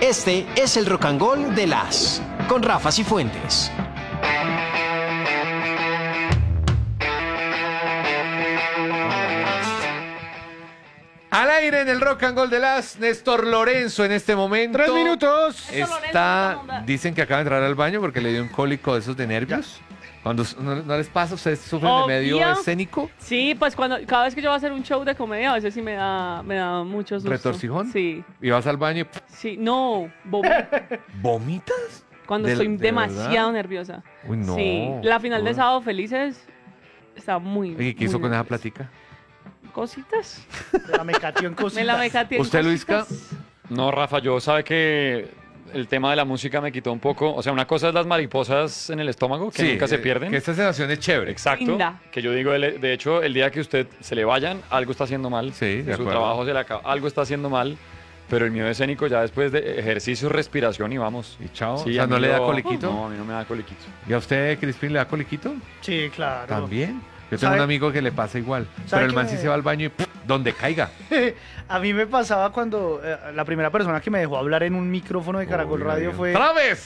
Este es el Rock and Roll de las con Rafa Cifuentes. Al aire en el Rock and Roll de las, Néstor Lorenzo en este momento. 3 minutos. Dicen que acaba de entrar al baño porque le dio un cólico de esos de nervios. Cuando no les pasa, ustedes sufren de medio escénico. Sí, pues cada vez que yo voy a hacer un show de comedia, a veces sí me da mucho susto. ¿Retorcijón? Sí. Y vas al baño y... Sí, no, ¿Vomitas? Cuando estoy demasiado nerviosa. Uy, no. Sí, la final de Sábado Felices está muy ¿Y qué hizo con esa nerviosa. plática? Cositas. La mecateó en cositas. Me la mecateé en ¿Usted, Luisca? cositas. No, Rafa, yo sabe que el tema de la música me quitó un poco. O sea, una cosa es las mariposas en el estómago, que nunca se pierden. Que esta sensación es chévere. Exacto. Linda. Que yo digo, de hecho, el día que usted se le vayan, algo está haciendo mal. Sí, de Su acuerdo. trabajo se le acaba, algo está haciendo mal. Pero el miedo escénico ya después de ejercicio, respiración y vamos. Y chao. Sí, O sea, a mí ¿no le da coliquito? No, a mí no me da coliquito. ¿Y a usted, Crispín, le da coliquito? Sí, claro. También. Yo tengo ¿Sabe? un amigo que le pasa igual. ¿Sabe Pero el qué man sí se va al baño y donde caiga. A mí me pasaba cuando la primera persona que me dejó hablar en un micrófono de Caracol Radio fue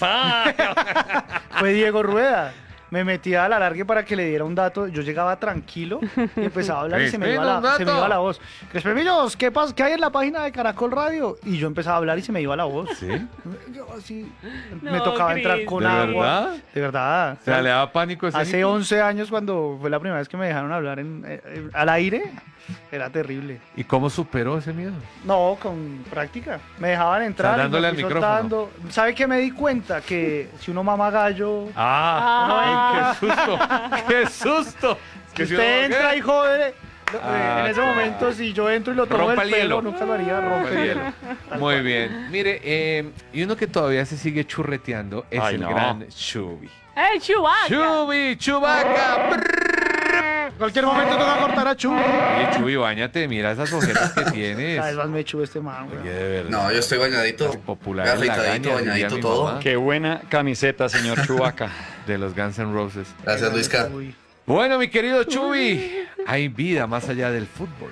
Diego Rueda. Me metía a la largue para que le diera un dato. Yo llegaba tranquilo y empezaba a hablar y se me iba la voz. Crespemillos, ¿qué pasa? ¿Qué hay en la página de Caracol Radio? Y yo empezaba a hablar y se me iba la voz. ¿Sí? Yo así, No, me tocaba Cris. entrar con ¿De agua. verdad? De verdad. O sea, le daba pánico escénico. Hace 11 años cuando fue la primera vez que me dejaron hablar al aire, era terrible. ¿Y cómo superó ese miedo? No, con práctica. Me dejaban entrar. O sea, y dándole me al fui micrófono. soltando. ¿Sabe qué me di cuenta? Que si uno mama gallo, ¡Ah! ¡Qué susto! ¡Qué susto! que usted entra y jode. Ah, En ese claro. momento, si yo entro y lo tomo Rompa del el hielo. pelo, nunca lo haría, rompe el hielo. Muy bien. Mire, y uno que todavía se sigue churreteando es Ay, el no. gran Chubby. ¡Ey, Chewbacca! ¡Chubby! ¡Chubaca! En cualquier momento toca cortar a Chu. Oye, Chubby, bañate, mira esas ojeras que tienes. Sabes más me Chu este man, güey. Oye, de verdad. No, yo estoy bañadito. Popular en la Afeitadito, gaña, diría bañadito mi todo. mamá, Qué buena camiseta, señor Chewbacca. de los Guns N' Roses. Gracias, Luisca. Uy. Bueno, mi querido Chubby, hay vida más allá del fútbol.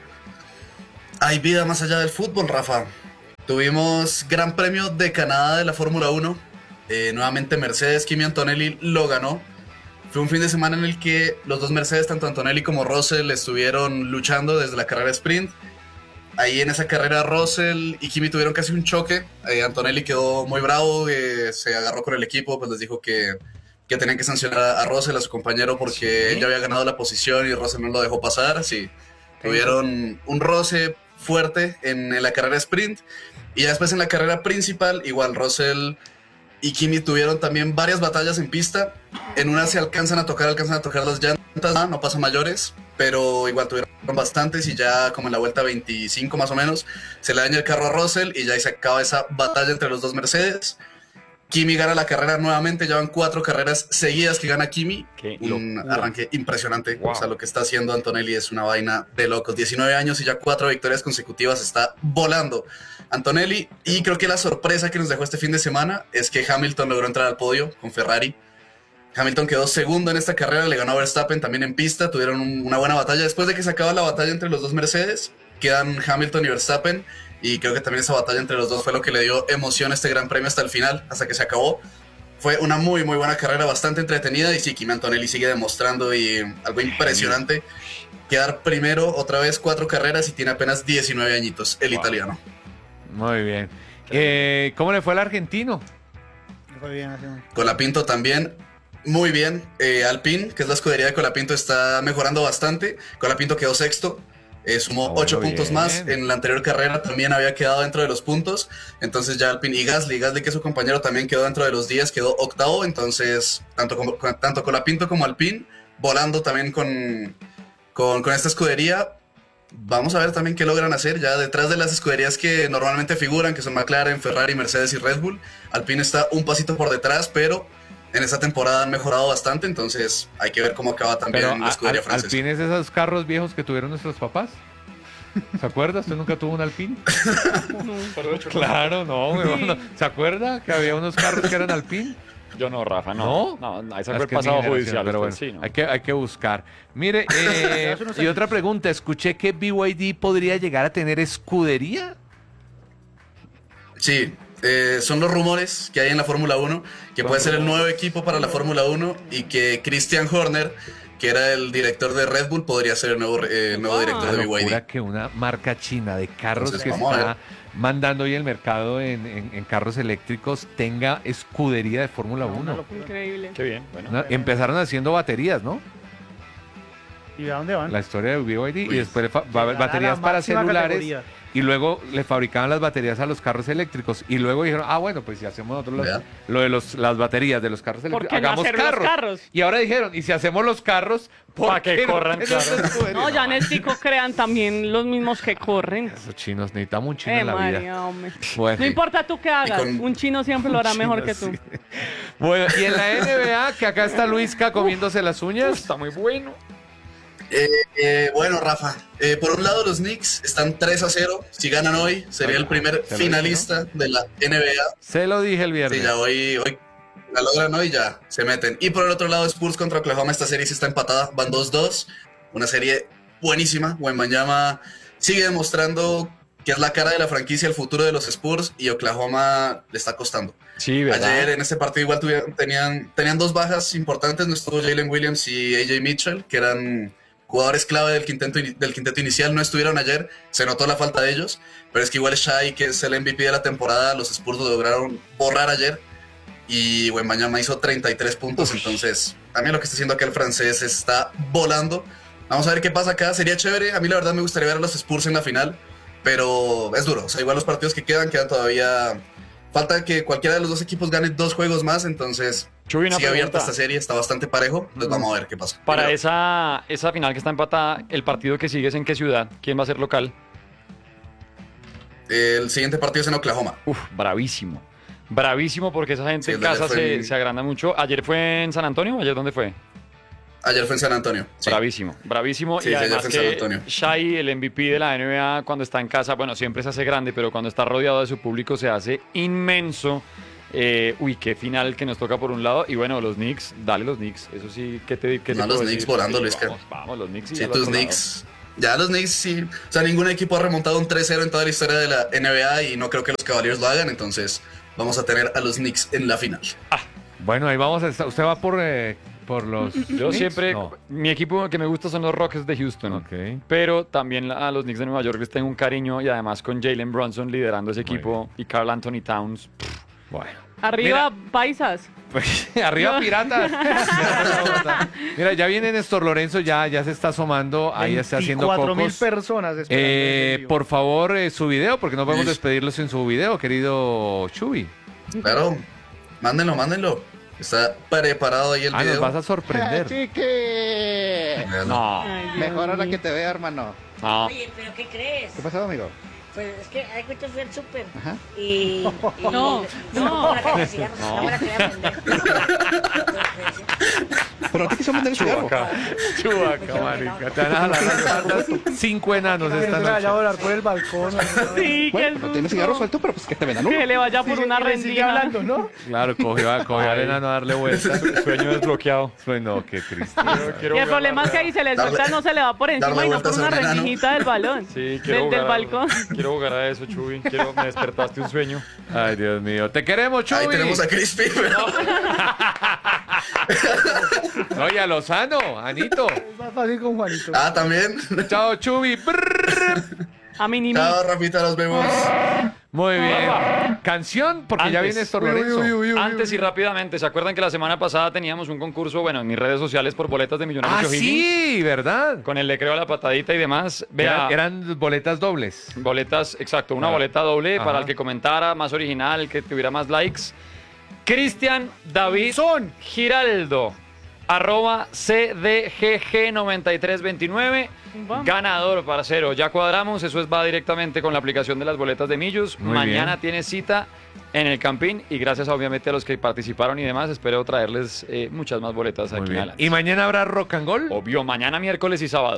Hay vida más allá del fútbol, Rafa. Tuvimos Gran Premio de Canadá de la Fórmula 1. Nuevamente Mercedes, Kimi Antonelli lo ganó. Fue un fin de semana en el que los dos Mercedes, tanto Antonelli como Russell, estuvieron luchando desde la carrera sprint. Ahí en esa carrera Russell y Kimi tuvieron casi un choque. Antonelli quedó muy bravo, se agarró con el equipo, pues les dijo que tenían que sancionar a Russell, a su compañero, porque él ya había ganado la posición y Russell no lo dejó pasar. Sí, tuvieron un roce fuerte en la carrera sprint. Y ya después en la carrera principal, igual Russell y Kimi tuvieron también varias batallas en pista. En una se alcanzan a tocar las llantas, no pasa mayores, pero igual tuvieron bastantes y ya como en la vuelta 25 más o menos, se le daña el carro a Russell y ya ahí se acaba esa batalla entre los dos Mercedes. Kimi gana la carrera nuevamente, llevan 4 carreras seguidas que gana Kimi. Qué Un locura. arranque impresionante. Wow. O sea, lo que está haciendo Antonelli es una vaina de locos. 19 años y ya 4 victorias consecutivas, está volando Antonelli. Y creo que la sorpresa que nos dejó este fin de semana es que Hamilton logró entrar al podio con Ferrari. Hamilton quedó segundo en esta carrera, le ganó a Verstappen también en pista, tuvieron una buena batalla. Después de que se acaba la batalla entre los dos Mercedes, quedan Hamilton y Verstappen. Y creo que también esa batalla entre los dos fue lo que le dio emoción a este gran premio hasta el final, hasta que se acabó. Fue una muy muy buena carrera, bastante entretenida. Y sí, Kimi Antonelli sigue demostrando y algo impresionante. Quedar primero otra vez 4 carreras y tiene apenas 19 añitos, el italiano. Muy bien. ¿Cómo le fue al argentino? Fue bien, así. Colapinto también, muy bien. Alpine, que es la escudería de Colapinto, está mejorando bastante. Colapinto quedó sexto. Sumó 8 bien. puntos más. En la anterior carrera también había quedado dentro de los puntos. Entonces ya Alpine y Gasly, que es su compañero, también quedó dentro de los 10, quedó octavo. Entonces, tanto Colapinto como Alpine volando también con esta escudería. Vamos a ver también qué logran hacer ya detrás de las escuderías que normalmente figuran, que son McLaren, Ferrari, Mercedes y Red Bull. Alpine está un pasito por detrás, pero en esta temporada han mejorado bastante, entonces hay que ver cómo acaba también Pero la escudería francesa. ¿Alpine es esos carros viejos que tuvieron nuestros papás? ¿Se acuerda? ¿Usted nunca tuvo un Alpine? Claro, no, no. ¿Se acuerda que había unos carros que eran Alpine? Yo no, Rafa, no. ¿No? No, ese Es fue el que es mi pasado generación, judicial. pero bueno, usted sí, ¿no? hay que buscar. Mire, y otra pregunta, escuché que BYD podría llegar a tener escudería. Sí, Son los rumores que hay en la Fórmula 1, que puede ser el nuevo equipo para la Fórmula 1 y que Christian Horner, que era el director de Red Bull, podría ser el nuevo director de locura BYD. que una marca china de carros Entonces, que vamos a está ver. mandando hoy el mercado en carros eléctricos tenga escudería de Fórmula 1. Increíble. Qué bien, bueno. Empezaron haciendo baterías, ¿no? ¿Y a dónde van? La historia de BYD y Uy. después va a haber Llegar a baterías la para máxima celulares categoría. y luego le fabricaban las baterías a los carros eléctricos y luego dijeron, bueno, pues si hacemos nosotros Vea. lo de las baterías de los carros ¿Por eléctricos, qué no hagamos hacer los carros? Y ahora dijeron, y si hacemos los carros, ¿por Pa' que qué no corran, tenemos claro. escudería? No, ya en el tico crean también los mismos que corren. Esos chinos, necesitamos un chino en la vida. María, hombre. Bueno. No importa tú qué hagas, con- un chino siempre lo hará mejor que tú. Sí. Bueno, y en la NBA, que acá está Luisca comiéndose las uñas. Está muy bueno. Bueno, Rafa, por un lado los Knicks están 3-0. Si ganan hoy, sería el primer ¿Se lo finalista de la NBA. Se lo dije el viernes. Sí, ya hoy la logran hoy y ya se meten. Y por el otro lado, Spurs contra Oklahoma. Esta serie sí está empatada, van 2-2. Una serie buenísima. Wembanyama sigue demostrando que es la cara de la franquicia, el futuro de los Spurs, y Oklahoma le está costando. Sí, ¿verdad? Ayer en este partido igual tenían dos bajas importantes. No estuvo Jalen Williams y AJ Mitchell, que eran jugadores clave del quinteto inicial. No estuvieron ayer, se notó la falta de ellos, pero es que igual Shai, que es el MVP de la temporada, los Spurs lo lograron borrar ayer y Wembanyama hizo 33 puntos. Entonces también lo que está haciendo acá el francés está volando. Vamos a ver qué pasa acá, sería chévere. A mí la verdad me gustaría ver a los Spurs en la final, pero es duro. O sea, igual los partidos que quedan todavía. Falta que cualquiera de los dos equipos gane 2 juegos más, entonces Chuy, una sigue abierta pregunta. esta serie, está bastante parejo. Pues vamos a ver qué pasa. Para Primero, esa final que está empatada, ¿el partido que sigue es en qué ciudad? ¿Quién va a ser local? el siguiente partido es en Oklahoma. Uf, bravísimo. Bravísimo porque esa gente Sí, en el de ayer casa fue en- se agranda mucho. ¿Ayer fue en San Antonio? ¿Ayer dónde fue? Ayer fue en San Antonio. Sí. Bravísimo, bravísimo. Sí, y sí, ayer además fue en San que Antonio. Shai, el MVP de la NBA, cuando está en casa, bueno, siempre se hace grande, pero cuando está rodeado de su público se hace inmenso. Qué final que nos toca por un lado. Y bueno, los Knicks, dale los Knicks. Eso sí, ¿qué te No, puedo los decir? Knicks volando, Sí, Luis, que- vamos, los Knicks. y Sí, al tus otro lado. Knicks. Ya los Knicks sí. O sea, ningún equipo ha remontado un 3-0 en toda la historia de la NBA y no creo que los Cavaliers lo hagan. Entonces vamos a tener a los Knicks en la final. Bueno, ahí vamos a estar. ¿Usted va por los Yo Knicks? siempre, No. mi equipo que me gusta son los Rockets de Houston. Ok. Pero también a los Knicks de Nueva York les tengo un cariño y además con Jalen Brunson liderando ese Muy equipo y Karl Anthony Towns. Bueno. Arriba, paisas. Pues, arriba Yo- piratas. Mira, ya viene Néstor Lorenzo, ya se está asomando, ahí está haciendo 24.000 cocos. personas esperando ese envío. Por favor, su video, porque no podemos Sí. despedirlos en su video, querido Chuy. Claro, mándenlo. Está preparado ahí el Nos video. vas a sorprender. ¡Chique! Véanlo. No, Ay, Dios Mejor ahora mío. que te vea, hermano. no. Oye, ¿pero qué crees? ¿Qué pasó, amigo? Pues es que hay cuenta fui al súper Ajá. y No, no, para que me cigarros, no, para que voy a vender. Pero a ti quiso vender el cigarro. Chubaca, marica. Te van a jalar las patas 5 enanos Que esta se vaya a noche. volar por el balcón. Sí, qué Bueno, no tienes cigarro suelto, pero pues que te vendan uno. Que le vaya por una rendida rendija. hablando, ¿no? Claro, cogió al enano a darle vuelta. Sueño desbloqueado. Bueno, qué triste. Y el problema es que ahí se le suelta, no se le va por encima darle y no por vueltas a una un enano. rendijita del balón. Sí, quiero del jugar balcón. Quiero jugar a eso, Chuy. Me despertaste un sueño. Ay, Dios mío. Te queremos, Chuy. Ahí tenemos a Crispy. No, y a Lozano, Anito. Es más fácil con Juanito. También. Chao, Chubi. Brrr. A mí Chao, Rafita, nos vemos. Muy bien. Canción, porque ya Antes. viene Néstor Lorenzo. Antes y rápidamente, ¿se acuerdan que la semana pasada teníamos un concurso, bueno, en mis redes sociales por boletas de Millonarios Ah, O'Higgins? sí, ¿verdad? Con el le creo a la patadita y demás. Vea, Eran boletas dobles. boletas, exacto, una Ah. boleta doble Ajá. para el que comentara, más original, el que tuviera más likes. Cristian David Giraldo, @ CDGG9329. Vamos. Ganador, parcero. Ya cuadramos, eso va directamente con la aplicación de las boletas de Millos. Muy Mañana bien. tiene cita en el Campín y gracias obviamente a los que participaron y demás, espero traerles muchas más boletas Muy aquí en bien. adelante. ¿Y mañana habrá rock and roll? Obvio, mañana miércoles y sábado.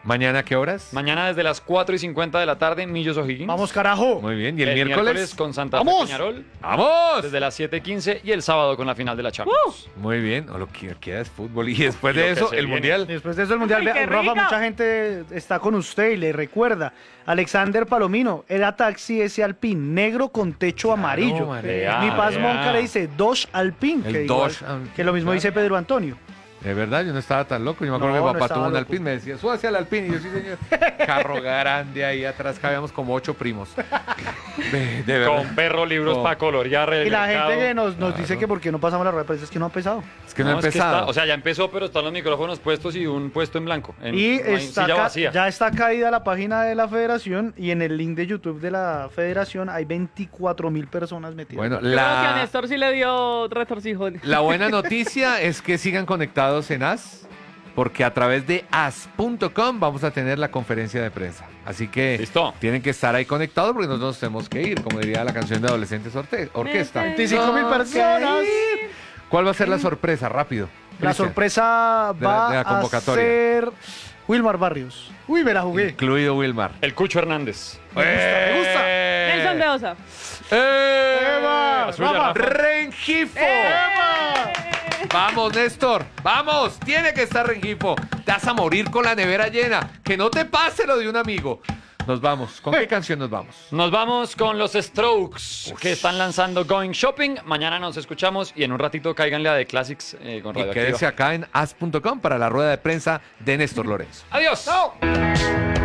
¿Mañana a qué horas? Mañana desde las 4:50 de la tarde, Millos O'Higgins. Vamos, carajo. Muy bien. ¿Y el El miércoles? con Santa Fe ¡Vamos! Peñarol. ¡Vamos! Desde las 7:15 y el sábado con la final de la Champions. Muy bien. O lo que queda es fútbol. Y después Y lo de que eso, se el viene. Mundial. Después de eso el Mundial, ¡Ay, vea, qué Rafa, rica! mucha gente está con usted y le recuerda. Alexander Palomino, era taxi ese Alpine, negro con techo amarillo. María. Mi Paz Vea. Monca le dice Dodge Alpine, El que, igual- Dodge, que lo mismo claro. dice Pedro Antonio. De verdad, yo no estaba tan loco. Yo me acuerdo No, que no mi papá estaba tuvo un loco. Alpine. Me decía, súbase al Alpine. Y yo, sí, señor. Carro grande ahí atrás. Cabíamos como 8 primos. De verdad. Con perro, libros Con- para colorear el Y la mercado. gente que nos Claro. dice que por qué no pasamos la rueda de prensa es que no ha pesado. Es que no, he es que empezado. está- o sea, ya empezó, pero están los micrófonos puestos y un puesto en blanco. Y no hay está silla ca- vacía. ya está caída la página de la federación y en el link de YouTube de la federación hay 24.000 personas metidas. Bueno, Yo creo que a la, Néstor sí le dio retorcijón. la buena noticia es que sigan conectados en AS, porque a través de as.com vamos a tener la conferencia de prensa. Así que Listo. tienen que estar ahí conectados porque nosotros tenemos que ir, como diría la canción de Adolescentes Orquesta. 25.000 personas. ¿Cuál va a ser la sorpresa? Rápido. La Cristian. sorpresa De la va a convocatoria. ser Wilmar Barrios. Uy, me la jugué. Incluido Wilmar. El Cucho Hernández. Me gusta. Nelson de Osa. ¡Eva! La suya, Rafa. Rafa. ¡Rengifo! Vamos, Néstor. Vamos. Tiene que estar Rengifo. Te vas a morir con la nevera llena. Que no te pase lo de un amigo. Nos vamos. ¿Con qué canción nos vamos? Nos vamos con los Strokes, que están lanzando Going Shopping. Mañana nos escuchamos y en un ratito cáiganle a The Classics con Y Radioactiva. quédese acá en as.com para la rueda de prensa de Néstor Lorenzo. ¡Adiós!